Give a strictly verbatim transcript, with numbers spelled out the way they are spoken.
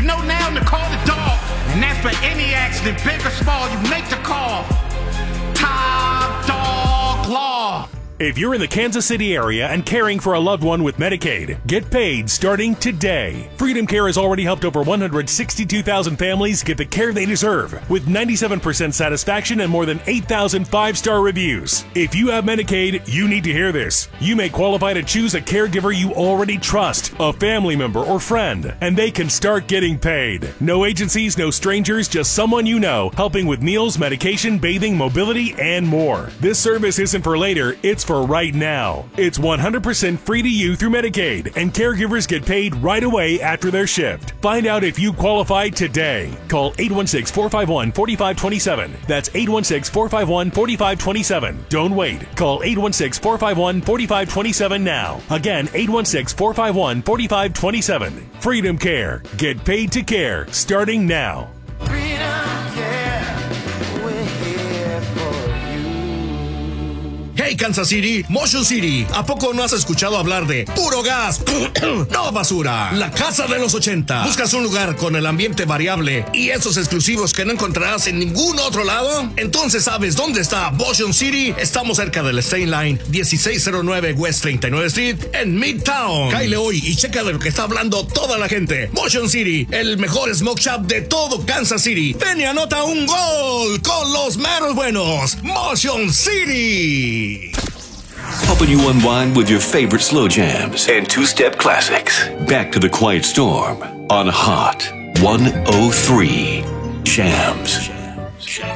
know now to call the dog. And that's for any accident, big or small, you make the call. Top Dog Law. If you're in the Kansas City area and caring for a loved one with Medicaid, get paid starting today. Freedom Care has already helped over one hundred sixty-two thousand families get the care they deserve, with ninety-seven percent satisfaction and more than eight thousand five-star reviews. If you have Medicaid, you need to hear this. You may qualify to choose a caregiver you already trust, a family member or friend, and they can start getting paid. No agencies, no strangers, just someone you know, helping with meals, medication, bathing, mobility, and more. This service isn't for later, it's for right now. It's one hundred percent free to you through Medicaid, and caregivers get paid right away after their shift. Find out if you qualify today. Call eight one six, four five one, four five two seven. That's eight one six, four five one, four five two seven. Don't wait. Call eight one six, four five one, four five two seven now. Again, eight one six, four five one, four five two seven. Freedom Care. Get paid to care starting now. Hey Kansas City, Motion City, ¿a poco no has escuchado hablar de Puro Gas? No basura, la casa de los ochenta. ¿Buscas un lugar con el ambiente variable y esos exclusivos que no encontrarás en ningún otro lado? Entonces sabes dónde está Motion City. Estamos cerca del Stain Line, dieciséis cero nueve West treinta y nueve Street en Midtown. Cáile hoy y checa de lo que está hablando toda la gente. Motion City, el mejor smoke shop de todo Kansas City. Ven y anota un gol con los meros buenos. Motion City. Helping you unwind with your favorite slow jams and two-step classics. Back to the Quiet Storm on Hot one oh three Jams.